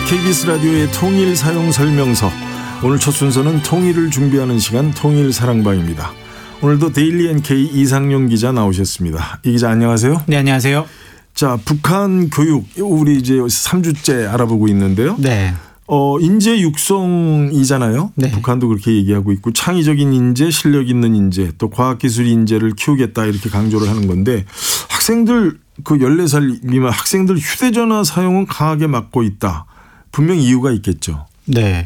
KBS 라디오의 통일 사용 설명서. 오늘 첫 순서는 통일을 준비하는 시간 통일 사랑방입니다. 오늘도 데일리 NK 이상용 기자 나오셨습니다. 이 기자 안녕하세요. 네, 안녕하세요. 자, 북한 교육 우리 이제 3주째 알아보고 있는데요. 네. 인재 육성이잖아요. 네. 북한도 그렇게 얘기하고 있고 창의적인 인재, 실력 있는 인재, 또 과학기술 인재를 키우겠다 이렇게 강조를 하는 건데 학생들 그 14살 미만 학생들 휴대전화 사용은 강하게 막고 있다. 분명 이유가 있겠죠. 네.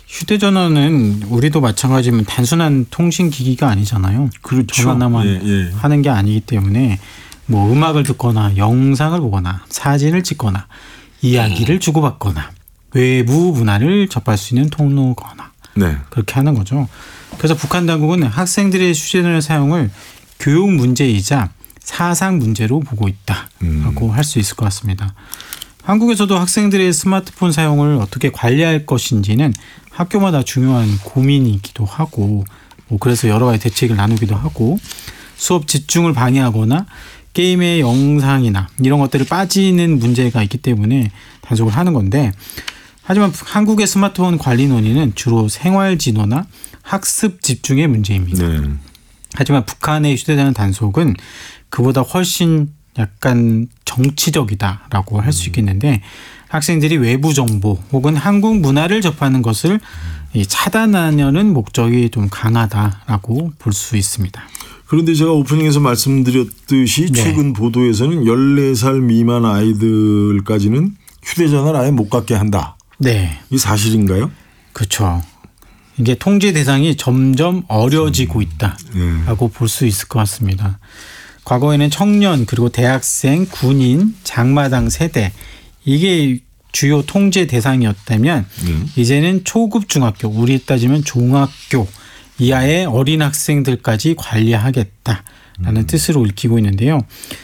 휴대전화는 우리도 마찬가지면 단순한 통신기기가 아니잖아요. 그렇죠. 전화만 하는 게 아니기 때문에 뭐 음악을 듣거나 영상을 보거나 사진을 찍거나 이야기를 주고받거나 외부 문화를 접할 수 있는 통로거나 그렇게 하는 거죠. 그래서 북한 당국은 학생들의 휴대전화 사용을 교육 문제이자 사상 문제로 보고 있다라고 할 수 있을 것 같습니다. 한국에서도 학생들의 스마트폰 사용을 어떻게 관리할 것인지는 학교마다 중요한 고민이기도 하고 그래서 여러 가지 대책을 나누기도 하고 수업 집중을 방해하거나 게임의 영상이나 이런 것들을 빠지는 문제가 있기 때문에 단속을 하는 건데 하지만 한국의 스마트폰 관리 논의는 주로 생활진호나 학습 집중의 문제입니다. 네. 하지만 북한의 휴대전화 단속은 그보다 훨씬 약간 정치적이다라고 할 수 있겠는데 학생들이 외부 정보 혹은 한국 문화를 접하는 것을 차단하려는 목적이 좀 강하다라고 볼 수 있습니다. 그런데 제가 오프닝에서 말씀드렸듯이 최근 보도에서는 14살 미만 아이들까지는 휴대전화를 아예 못 갖게 한다. 네. 이 사실인가요? 그렇죠. 이게 통제 대상이 점점 어려지고 있다라고 볼 수 있을 것 같습니다. 과거에는 청년 그리고 대학생, 군인, 장마당 세대 이게 주요 통제 대상이었다면 이제는 초급 중학교, 우리 따지면 중학교 이하의 어린 학생들까지 관리하겠다라는 뜻으로 읽히고 있는데요.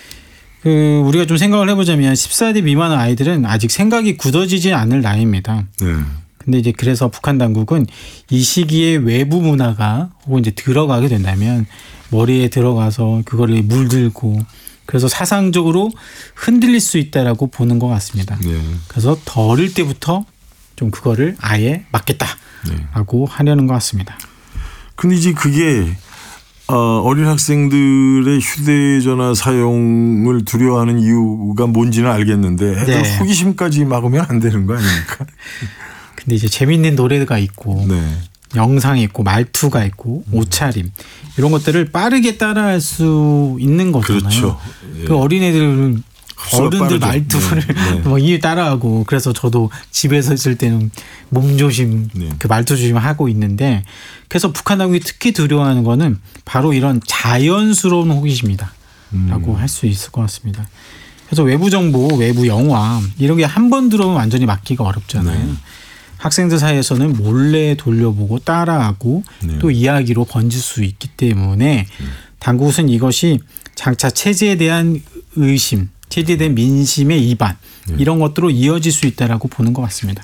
우리가 좀 생각을 해보자면 14대 미만 아이들은 아직 생각이 굳어지지 않을 나이입니다. 근데 이제 그래서 북한 당국은 이 시기에 외부 문화가 혹은 이제 들어가게 된다면 머리에 들어가서 그거를 물들고 그래서 사상적으로 흔들릴 수 있다라고 보는 것 같습니다. 그래서 더 어릴 때부터 좀 그거를 아예 막겠다라고 하려는 것 같습니다. 근데 이제 그게 어린 학생들의 휴대전화 사용을 두려워하는 이유가 뭔지는 알겠는데 애들 호기심까지 막으면 안 되는 거 아닙니까? 근데 이제 재밌는 노래가 있고 영상이 있고 말투가 있고 옷차림 이런 것들을 빠르게 따라할 수 있는 거잖아요. 그렇죠. 그 어린애들은 어른들 말투를 막 이해 따라하고 그래서 저도 집에서 있을 때는 몸조심 그 말투 조심하고 있는데 그래서 북한 당국이 특히 두려워하는 거는 바로 이런 자연스러운 호기심이다라고 할 수 있을 것 같습니다. 그래서 외부 정보, 외부 영화 이런 게 한 번 들어오면 완전히 막기가 어렵잖아요. 학생들 사이에서는 몰래 돌려보고 따라하고 또 이야기로 번질 수 있기 때문에 당국은 이것이 장차 체제에 대한 의심, 체제에 대한 민심의 이반 이런 것들로 이어질 수 있다라고 보는 것 같습니다.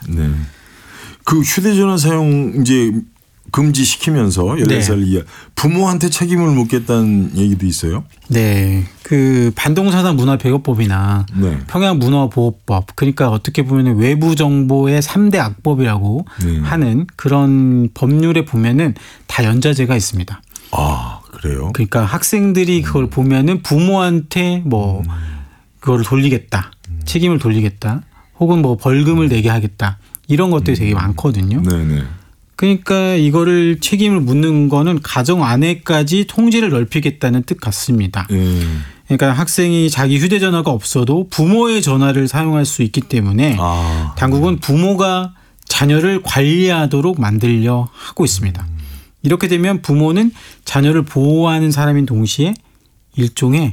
그 휴대전화 사용 이제 금지시키면서 14살 이하 부모한테 책임을 묻겠다는 얘기도 있어요. 네. 그 반동사상 문화배우법이나 평양문화보호법 그러니까 어떻게 보면 외부 정보의 3대 악법이라고 하는 그런 법률에 보면은 다 연좌제가 있습니다. 아, 그래요? 그러니까 학생들이 그걸 보면은 부모한테 뭐 그거를 돌리겠다. 책임을 돌리겠다. 혹은 뭐 벌금을 내게 하겠다. 이런 것들이 되게 많거든요. 그러니까 이거를 책임을 묻는 거는 가정 안에까지 통제를 넓히겠다는 뜻 같습니다. 그러니까 학생이 자기 휴대전화가 없어도 부모의 전화를 사용할 수 있기 때문에 당국은 부모가 자녀를 관리하도록 만들려 하고 있습니다. 이렇게 되면 부모는 자녀를 보호하는 사람인 동시에 일종의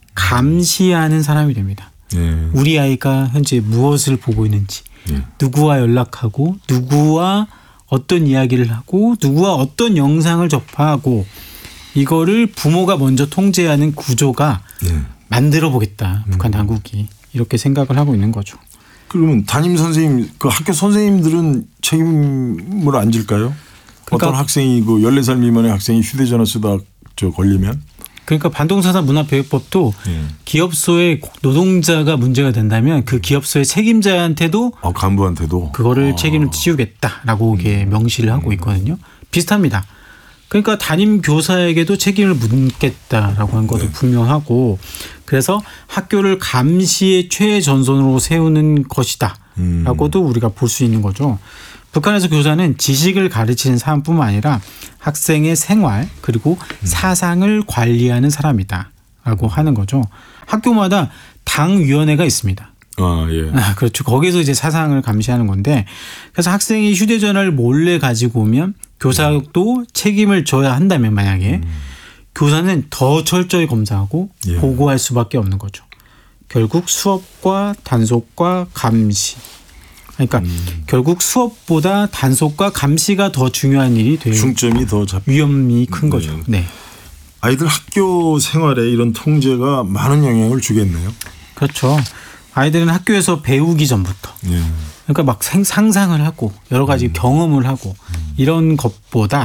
감시하는 사람이 됩니다. 우리 아이가 현재 무엇을 보고 있는지 누구와 연락하고 누구와 어떤 이야기를 하고 누구와 어떤 영상을 접하고 이거를 부모가 먼저 통제하는 구조가 만들어 보겠다. 북한 당국이 이렇게 생각을 하고 있는 거죠. 그러면 담임 선생님, 그 학교 선생님들은 책임을 안 질까요? 그러니까 어떤 학생이 그 14살 미만의 학생이 휴대전화 쓰다 걸리면? 그러니까 반동사상 문화교육법도 기업소의 노동자가 문제가 된다면 그 기업소의 책임자한테도 간부한테도 그거를 책임을 지우겠다라고 이게 명시를 하고 있거든요. 비슷합니다. 그러니까 담임 교사에게도 책임을 묻겠다라고 한 것도 분명하고 그래서 학교를 감시의 최전선으로 세우는 것이다라고도 우리가 볼 수 있는 거죠. 북한에서 교사는 지식을 가르치는 사람뿐만 아니라 학생의 생활 그리고 사상을 관리하는 사람이다라고 하는 거죠. 학교마다 당위원회가 있습니다. 그렇죠. 거기서 이제 사상을 감시하는 건데 그래서 학생이 휴대전화를 몰래 가지고 오면 교사도 책임을 져야 한다면 만약에 교사는 더 철저히 검사하고 보고할 수밖에 없는 거죠. 결국 수업과 단속과 감시. 그러니까 결국 수업보다 단속과 감시가 더 중요한 일이 돼요. 중점이 더 위험이 큰 거죠. 네. 아이들 학교 생활에 이런 통제가 많은 영향을 주겠네요. 그렇죠. 아이들은 학교에서 배우기 전부터 그러니까 막 상상을 하고 여러 가지 경험을 하고 이런 것보다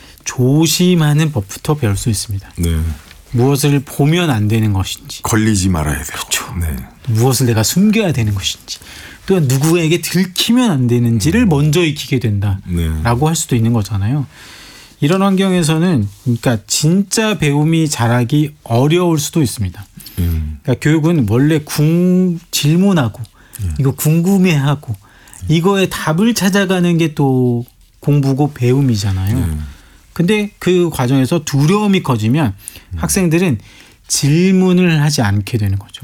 조심하는 법부터 배울 수 있습니다. 무엇을 보면 안 되는 것인지 걸리지 말아야 돼요. 그렇죠. 무엇을 내가 숨겨야 되는 것인지 또한 누구에게 들키면 안 되는지를 먼저 익히게 된다라고 할 수도 있는 거잖아요. 이런 환경에서는 그러니까 진짜 배움이 자라기 어려울 수도 있습니다. 그러니까 교육은 원래 질문하고 이거 궁금해하고 이거에 답을 찾아가는 게 또 공부고 배움이잖아요. 근데 그 과정에서 두려움이 커지면 학생들은 질문을 하지 않게 되는 거죠.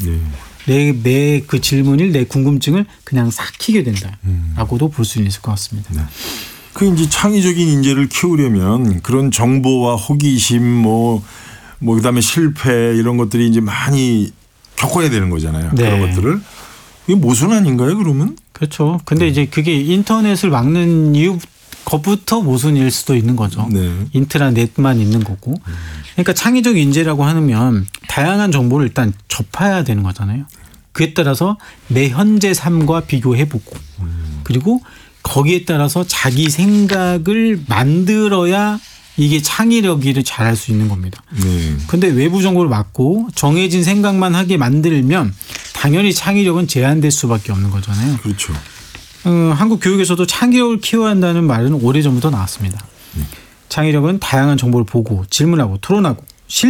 내 그 질문을 내 궁금증을 그냥 삭히게 된다라고도 볼 수 있을 것 같습니다. 그 이제 창의적인 인재를 키우려면 그런 정보와 호기심 그다음에 실패 이런 것들이 이제 많이 겪어야 되는 거잖아요. 그런 것들을 이게 모순 아닌가요? 그러면? 그렇죠. 근데 이제 그게 인터넷을 막는 것부터 모순일 수도 있는 거죠. 인트라넷만 있는 거고. 그러니까 창의적 인재라고 하면 다양한 정보를 일단 접해야 되는 거잖아요. 그에 따라서 내 현재 삶과 비교해보고 그리고 거기에 따라서 자기 생각을 만들어야 이게 창의력을 잘할 수 있는 겁니다. 그런데 외부 정보를 막고 정해진 생각만 하게 만들면 당연히 창의력은 제한될 수밖에 없는 거잖아요. 그렇죠. 한국 교육에서도 창의력을 키워야 한다는 말은 오래전부터 나왔습니다. 창의력은 다양한 정보를 보고 질문하고 토론하고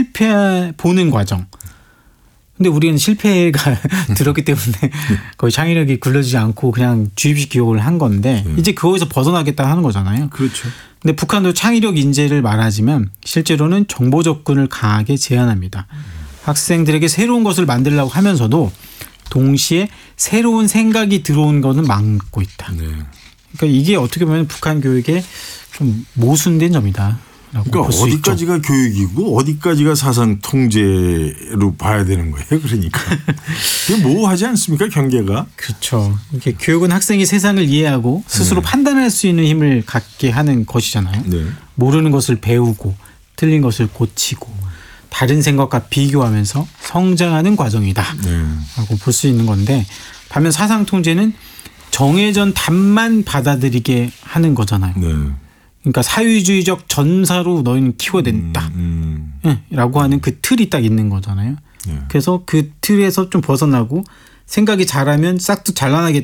보는 과정. 근데 우리는 실패가 들었기 때문에 거의 창의력이 굴러지지 않고 그냥 주입식 교육을 한 건데 이제 거기서 벗어나겠다 하는 거잖아요. 그렇죠. 근데 북한도 창의력 인재를 말하지만 실제로는 정보 접근을 강하게 제한합니다. 학생들에게 새로운 것을 만들려고 하면서도 동시에 새로운 생각이 들어온 거는 막고 있다. 그러니까 이게 어떻게 보면 북한 교육의 좀 모순된 점이다. 그러니까 어디까지가 교육이고 어디까지가 사상 통제로 봐야 되는 거예요. 그러니까 이게 모호하지 않습니까? 경계가. 그렇죠. 이게 교육은 학생이 세상을 이해하고 스스로 판단할 수 있는 힘을 갖게 하는 것이잖아요. 모르는 것을 배우고 틀린 것을 고치고 다른 생각과 비교하면서 성장하는 과정이다 라고 볼 수 있는 건데 반면 사상 통제는 정해진 답만 받아들이게 하는 거잖아요. 그러니까 사회주의적 전사로 너희는 키워야 된다. 라고 하는 그 틀이 딱 있는 거잖아요. 그래서 그 틀에서 좀 벗어나고 생각이 잘하면 싹도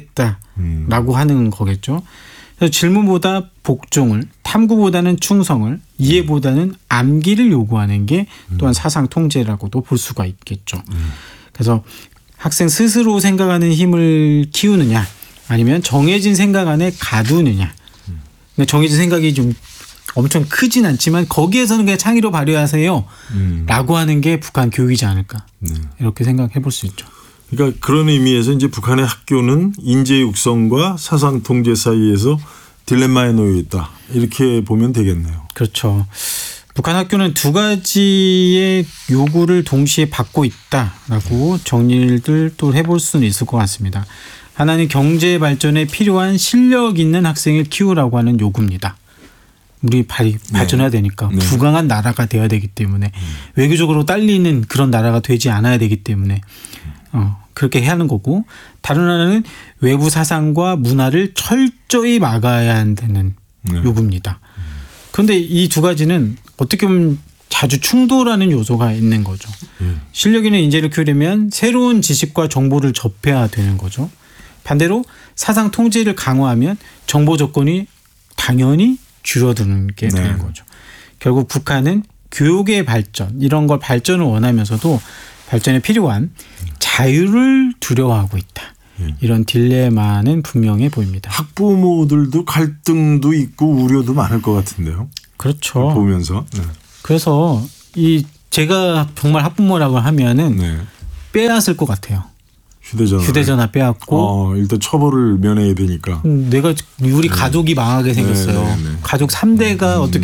잘라나겠다라고 하는 거겠죠. 그래서 질문보다 복종을, 탐구보다는 충성을, 이해보다는 암기를 요구하는 게 또한 사상 통제라고도 볼 수가 있겠죠. 그래서 학생 스스로 생각하는 힘을 키우느냐 아니면 정해진 생각 안에 가두느냐. 정해진 생각이 좀 엄청 크진 않지만 거기에서는 그냥 창의로 발휘하세요 라고 하는 게 북한 교육이지 않을까 이렇게 생각해 볼 수 있죠. 그러니까 그런 의미에서 이제 북한의 학교는 인재 육성과 사상 통제 사이에서 딜레마에 놓여 있다 이렇게 보면 되겠네요. 그렇죠. 북한 학교는 두 가지의 요구를 동시에 받고 있다라고 정리를 또 해볼 수는 있을 것 같습니다. 하나는 경제 발전에 필요한 실력 있는 학생을 키우라고 하는 요구입니다. 우리 발전해야 되니까 부강한 나라가 돼야 되기 때문에 외교적으로 딸리는 그런 나라가 되지 않아야 되기 때문에 그렇게 해야 하는 거고 다른 하나는 외부 사상과 문화를 철저히 막아야 한다는 요구입니다. 그런데 이 두 가지는 어떻게 보면 자주 충돌하는 요소가 있는 거죠. 실력 있는 인재를 키우려면 새로운 지식과 정보를 접해야 되는 거죠. 반대로 사상 통제를 강화하면 정보 조건이 당연히 줄어드는 게 네. 되는 거죠. 결국 북한은 교육의 발전 이런 걸 발전을 원하면서도 발전에 필요한 자유를 두려워하고 있다. 이런 딜레마는 분명해 보입니다. 학부모들도 갈등도 있고 우려도 많을 것 같은데요. 그렇죠. 보면서. 네. 그래서 이 제가 정말 학부모라고 하면은 네. 빼앗을 것 같아요. 휴대전화 빼앗고 일단 처벌을 면해야 되니까. 내가 우리 가족이 망하게 생겼어요. 네, 네, 네. 가족 3대가 어떻게